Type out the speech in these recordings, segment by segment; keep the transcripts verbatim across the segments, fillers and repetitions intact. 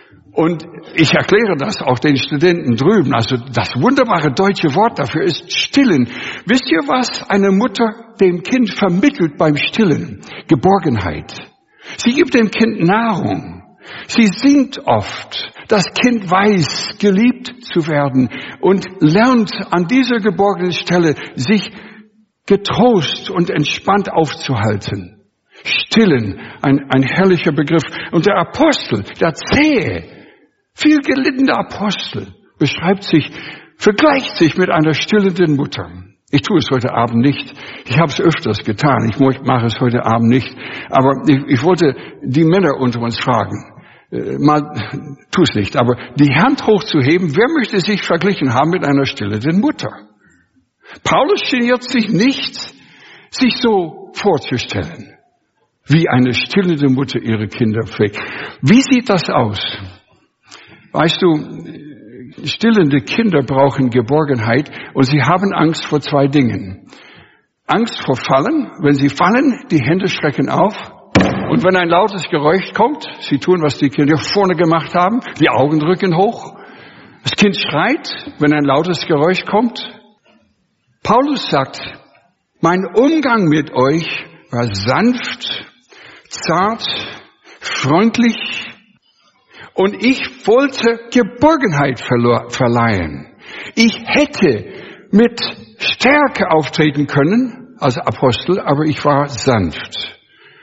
Und ich erkläre das auch den Studenten drüben. Also das wunderbare deutsche Wort dafür ist stillen. Wisst ihr, was eine Mutter dem Kind vermittelt beim Stillen? Geborgenheit. Sie gibt dem Kind Nahrung. Sie singt oft. Das Kind weiß, geliebt zu werden und lernt an dieser geborgenen Stelle, sich getrost und entspannt aufzuhalten. Stillen, ein, ein herrlicher Begriff. Und der Apostel, der zähe, viel gelittene Apostel, beschreibt sich, vergleicht sich mit einer stillenden Mutter. Ich tue es heute Abend nicht. Ich habe es öfters getan. Ich mache es heute Abend nicht. Aber ich, ich wollte die Männer unter uns fragen. Äh, mal, tu es nicht. Aber die Hand hochzuheben, wer möchte sich verglichen haben mit einer stillenden Mutter? Paulus geniert sich nicht, sich so vorzustellen, wie eine stillende Mutter ihre Kinder pflegt. Wie sieht das aus? Weißt du, stillende Kinder brauchen Geborgenheit und sie haben Angst vor zwei Dingen. Angst vor Fallen. Wenn sie fallen, die Hände strecken auf. Und wenn ein lautes Geräusch kommt, sie tun, was die Kinder vorne gemacht haben, die Augen drücken hoch. Das Kind schreit, wenn ein lautes Geräusch kommt. Paulus sagt, mein Umgang mit euch war sanft, zart, freundlich, und ich wollte Geborgenheit verleihen. Ich hätte mit Stärke auftreten können als Apostel, aber ich war sanft.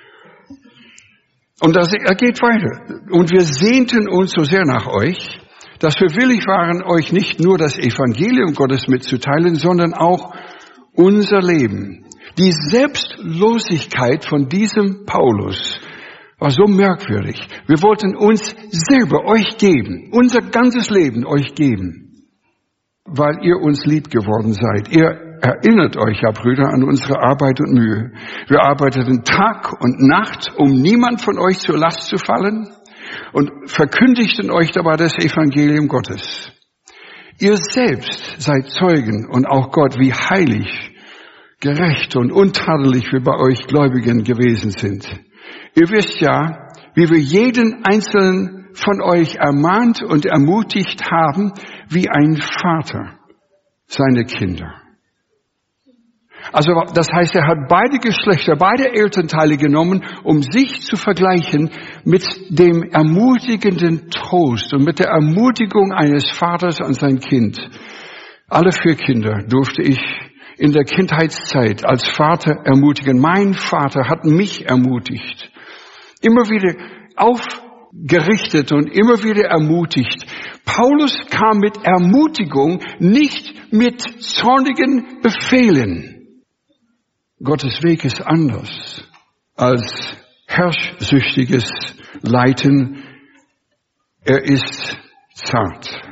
Und das, er geht weiter. Und wir sehnten uns so sehr nach euch, dass wir willig waren, euch nicht nur das Evangelium Gottes mitzuteilen, sondern auch unser Leben. Die Selbstlosigkeit von diesem Paulus war so merkwürdig. Wir wollten uns selber euch geben, unser ganzes Leben euch geben, weil ihr uns lieb geworden seid. Ihr erinnert euch ja, Brüder, an unsere Arbeit und Mühe. Wir arbeiteten Tag und Nacht, um niemand von euch zur Last zu fallen, und verkündigten euch dabei das Evangelium Gottes. Ihr selbst seid Zeugen und auch Gott, wie heilig, gerecht und untadelig wir bei euch Gläubigen gewesen sind. Ihr wisst ja, wie wir jeden Einzelnen von euch ermahnt und ermutigt haben, wie ein Vater seine Kinder. Also das heißt, er hat beide Geschlechter, beide Elternteile genommen, um sich zu vergleichen mit dem ermutigenden Trost und mit der Ermutigung eines Vaters an sein Kind. Alle vier Kinder durfte ich in der Kindheitszeit als Vater ermutigen. Mein Vater hat mich ermutigt. Immer wieder aufgerichtet und immer wieder ermutigt. Paulus kam mit Ermutigung, nicht mit zornigen Befehlen. Gottes Weg ist anders als herrschsüchtiges Leiten. Er ist zart.